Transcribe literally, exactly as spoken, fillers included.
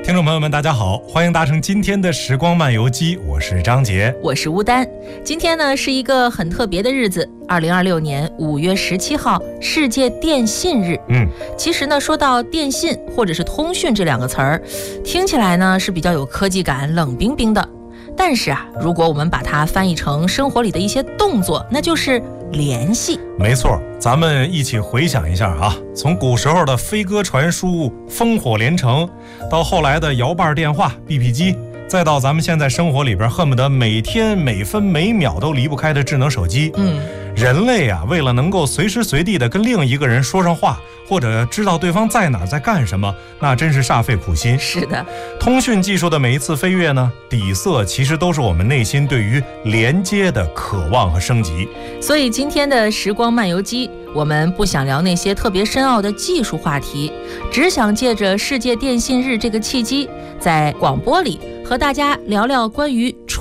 听众朋友们大家好，欢迎搭乘今天的时光漫游记，我是张杰， 我是吴丹。今天呢是一个很特别的日子，二零二六年五月十七号，世界电信日。 嗯， 其实呢，说到电信或者是通讯这两个词儿，听起来呢是比较有科技感、冷冰冰的。但是啊，如果我们把它翻译成生活里的一些动作，那就是联系。 没错，咱们一起回想一下啊，从古时候的飞鸽传书、烽火连城，到后来的摇把电话、B P 机，再到咱们现在生活里边恨不得每天每分每秒都离不开的智能手机。 嗯， 人类啊，为了能够随时随地的跟另一个人说上话，或者知道对方在哪儿在干什么，那真是煞费苦心。 是的， 通讯技术的每一次飞跃呢，底色其实都是我们内心对于连接的渴望和升级。 所以今天的时光漫游记，我们不想聊那些特别深奥的技术话题，只想借着世界电信日这个契机，在广播里和大家聊聊关于